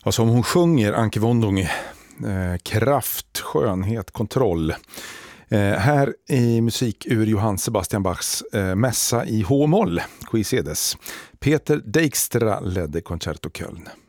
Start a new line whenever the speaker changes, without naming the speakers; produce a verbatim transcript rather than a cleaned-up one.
Och som hon sjunger, Anke Wondung, eh, kraft, skönhet, kontroll. Eh, här i musik ur Johann Sebastian Bachs eh, mässa i H-moll, Quisedes. Peter Dijkstra ledde Concerto Köln.